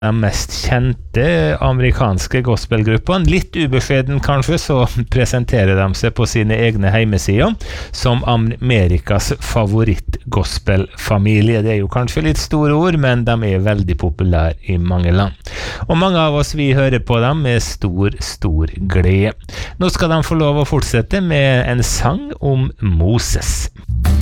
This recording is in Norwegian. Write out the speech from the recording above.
de mest kjente amerikanske gospelgruppene. Litt ubeskjeden kanskje, så presenterer de seg på sine egne heimesider som Amerikas favoritt-gospelfamilie. Det er jo kanskje litt store ord, men de er veldig populære i mange land. Og mange av oss, vi hører på dem med stor glede. Nå skal de få lov å fortsette med en sang om Moses.